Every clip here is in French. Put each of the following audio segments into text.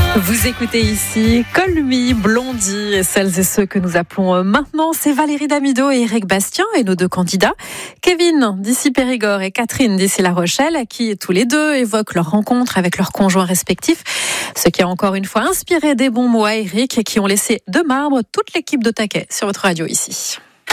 Vous écoutez ici Call Me Blondie, et celles et ceux que nous appelons maintenant, c'est Valérie Damido et Eric Bastien et nos deux candidats, Kevin d'ici Périgord et Catherine d'ici La Rochelle, qui tous les deux évoquent leur rencontre avec leurs conjoints respectifs, ce qui a encore une fois inspiré des bons mots à Eric et qui ont laissé de marbre toute l'équipe de Taquet sur votre radio ici.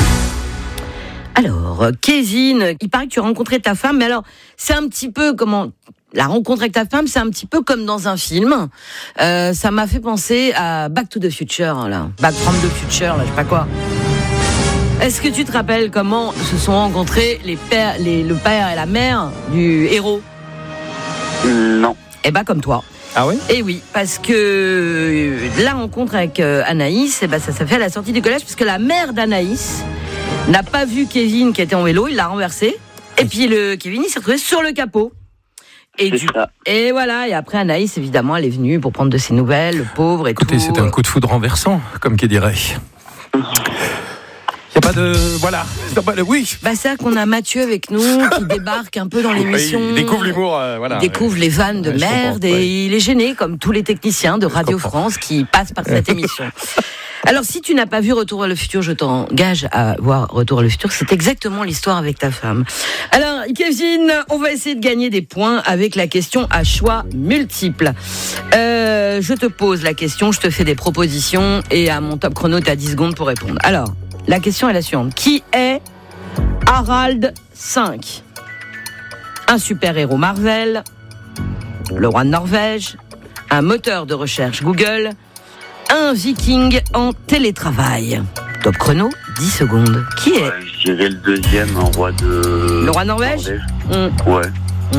Alors, Kevin, il paraît que tu as rencontré ta femme, mais alors, c'est un petit peu comment... La rencontre avec ta femme, c'est un petit peu comme dans un film. Ça m'a fait penser à Back to the Future, là. Back from the Future, là, je sais pas quoi. Est-ce que tu te rappelles comment se sont rencontrés le père et la mère du héros ? Non. Eh ben, comme toi. Ah oui ? Eh oui, parce que la rencontre avec Anaïs, eh ben, ça s'est fait à la sortie du collège, parce que la mère d'Anaïs n'a pas vu Kevin qui était en vélo, il l'a renversé, et puis Kevin, il s'est retrouvé sur le capot. Et voilà, et après Anaïs, évidemment, elle est venue pour prendre de ses nouvelles, le pauvre et Écoutez, tout. c'était un coup de foudre renversant, comme qui dirait. Il n'y a pas de... Voilà. Oui. Bah, c'est ça qu'on a Mathieu avec nous, qui débarque un peu dans l'émission. Il découvre l'humour, voilà. Il découvre les vannes de merde, et il est gêné, comme tous les techniciens de Radio France qui passent par cette émission. Alors, si tu n'as pas vu Retour vers le futur, je t'engage à voir Retour vers le futur. C'est exactement l'histoire avec ta femme. Alors, Kevin, on va essayer de gagner des points avec la question à choix multiples. Je te pose la question, je te fais des propositions, et à mon top chrono, tu as 10 secondes pour répondre. Alors, la question est la suivante. Qui est Harald V ? Un super-héros Marvel, le roi de Norvège, un moteur de recherche Google, un viking en télétravail. Top chrono, 10 secondes. Qui est ? Je dirais le deuxième, un roi de... Le roi de Norvège ? Ouais.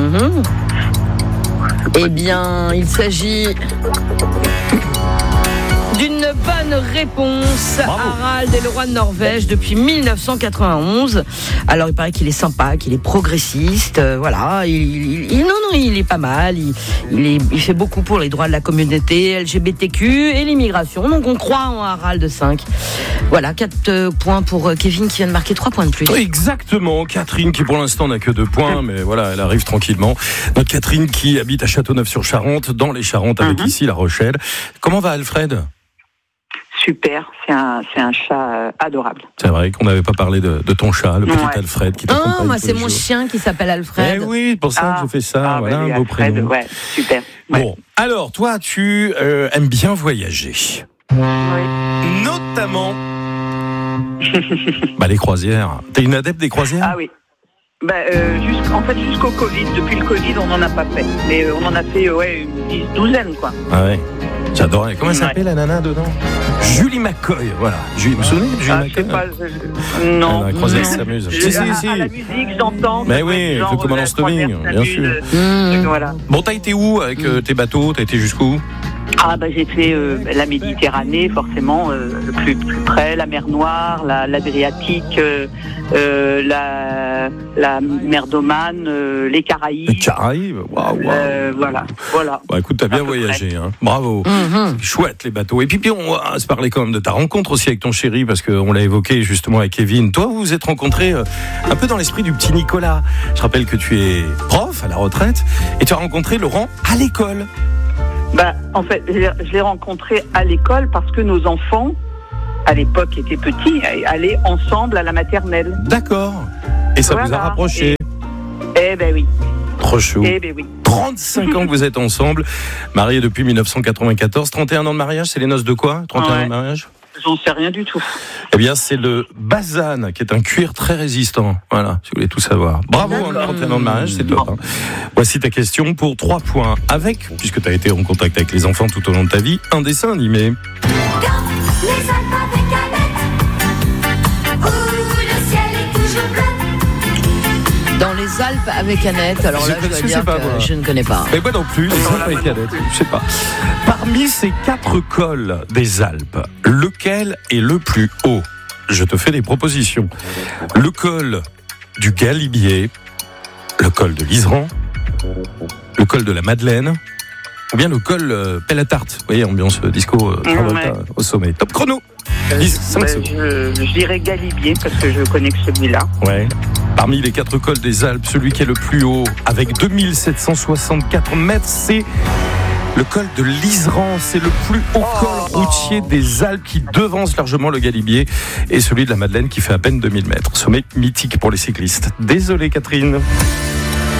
Eh bien, il s'agit d'une bonne réponse. Bravo. Harald est le roi de Norvège depuis 1991. Alors, il paraît qu'il est sympa, qu'il est progressiste. Voilà, il est pas mal. Il fait beaucoup pour les droits de la communauté LGBTQ et l'immigration. Donc, on croit en Harald V. Voilà, 4 points pour Kevin qui vient de marquer 3 points de plus. Exactement. Catherine qui pour l'instant n'a que 2 points, mais voilà, elle arrive tranquillement. Notre Catherine qui habite à Châteauneuf-sur-Charente, dans les Charentes, avec ici La Rochelle. Comment va Alfred ? Super, c'est un chat adorable. C'est vrai qu'on n'avait pas parlé de ton chat, le petit Alfred qui t'accompagne. Non, moi tous c'est les mon jours. chien qui s'appelle Alfred. Eh oui, pour ça que je fais ça, voilà, un beau Alfred, prénom. Ouais, super. Ouais. Bon, alors toi, tu aimes bien voyager. Oui. Notamment les croisières. T'es une adepte des croisières ? Ah oui. Jusqu'au Covid. Depuis le Covid, on n'en a pas fait. Mais on en a fait une douzaine, quoi. Ah ouais. J'adorais. Comment elle s'appelle la nana dedans ? Julie McCoy, voilà. Vous vous souvenez de Julie McCoy ? Non. La croisière s'amuse. À la musique, j'entends. Mais oui, le commandant Stomming, bien sûr. Voilà. Bon, t'as été où avec tes bateaux ? T'as été jusqu'où ? J'ai fait la Méditerranée, forcément, le plus près, la mer Noire, l'Adriatique, la mer d'Oman, les Caraïbes. Les Caraïbes, waouh. Voilà. Bah écoute, t'as bien voyagé, hein. Bravo. Chouette les bateaux. Et puis on va se parler quand même de ta rencontre aussi avec ton chéri, parce qu'on l'a évoqué justement avec Kevin. Toi, vous vous êtes rencontrés un peu dans l'esprit du petit Nicolas. Je rappelle que tu es prof à la retraite et tu as rencontré Laurent à l'école. En fait, je l'ai rencontré à l'école parce que nos enfants, à l'époque, étaient petits, allaient ensemble à la maternelle. D'accord. Et ça vous a rapprochés. Oui. Trop chou. Oui. 35 ans que vous êtes ensemble, mariés depuis 1994. 31 ans de mariage, c'est les noces de quoi ? 31 ans de mariage ? J'en sais rien du tout. Eh bien, c'est le Bazane, qui est un cuir très résistant. Voilà, si vous voulez tout savoir. Bravo, 31 ans de mariage, c'est top. Voici ta question pour 3 points. Avec, puisque tu as été en contact avec les enfants tout au long de ta vie, un dessin animé. Dans les Alpes avec Annette. Alors là, je dois dire que je ne connais pas. Mais moi non plus, les Alpes avec Annette, je sais pas. Parmi ces 4 cols des Alpes, lequel est le plus haut ? Je te fais des propositions. Le col du Galibier, le col de l'Iseran, le col de la Madeleine, ou bien le col Pelle-à-Tarte. Vous voyez, ambiance disco Travolta au sommet. Top chrono. 5 secondes. Je dirais Galibier, parce que je connais que celui-là. Ouais. Parmi les 4 cols des Alpes, celui qui est le plus haut, avec 2764 mètres, c'est Le col de l'Iseran, c'est le plus haut col routier des Alpes qui devance largement le Galibier et celui de la Madeleine qui fait à peine 2000 mètres. Sommet mythique pour les cyclistes. Désolé Catherine.